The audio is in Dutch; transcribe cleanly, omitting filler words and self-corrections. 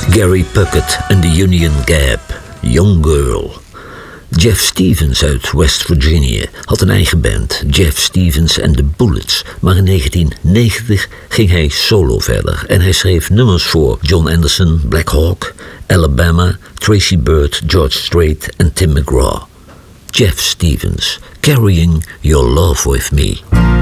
Gary Puckett en de Union Gap, Young Girl. Jeff Stevens uit West Virginia had een eigen band, Jeff Stevens and the Bullets. Maar in 1990 ging hij solo verder en hij schreef nummers voor John Anderson, Black Hawk, Alabama, Tracy Byrd, George Strait en Tim McGraw. Jeff Stevens, Carrying Your Love With Me.